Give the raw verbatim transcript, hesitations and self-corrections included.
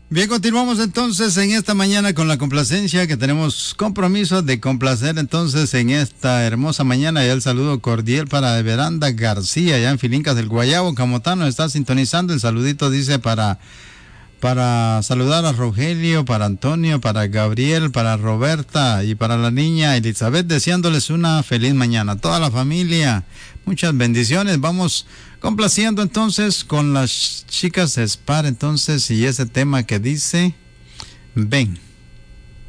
Bien, continuamos entonces en esta mañana con la complacencia que tenemos compromiso de complacer entonces en esta hermosa mañana. Y el saludo cordial para Veranda García, allá en Filincas del Guayabo, Camotano, está sintonizando. El saludito dice para, para saludar a Rogelio, para Antonio, para Gabriel, para Roberta y para la niña Elizabeth, deseándoles una feliz mañana. Toda la familia, muchas bendiciones. Vamos complaciendo entonces con las chicas Spar entonces y ese tema que dice, ven.